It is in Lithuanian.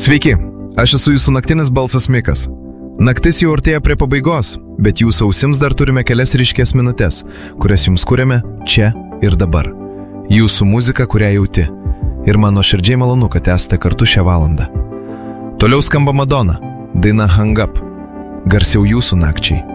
Sveiki, aš esu jūsų naktinis balsas Mikas. Naktis jau artėja prie pabaigos, bet jūsų ausims dar turime kelias ryškės minutės, kurias jums kuriame čia ir dabar. Jūsų muzika, kurią jauti. Ir man nuoširdžiai malonu, kad esate kartu šią valandą. Toliau skamba Madonna, daina Hang Up. Garsiau jūsų nakčiai.